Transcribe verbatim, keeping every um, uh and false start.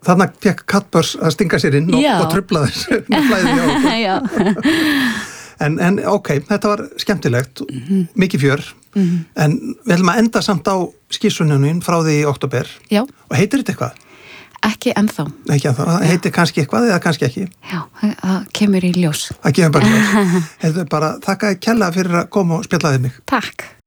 þarna fekk Kattbörs að stinga sér inn og, og trufla þess Já. en, en ok, þetta var skemmtilegt mm-hmm. mikið fjör mm-hmm. en við ætlum að enda samt á skissununum frá því í október Já. Og heitir þetta eitthvað? Ekki ennþá. Ekki ennþá, það heitir kannski eitthvað eða kannski ekki. Já, það kemur í ljós. Það kemur bara í ljós. Hefðu bara þakka kærlega fyrir að koma og spjalla við mig. Takk.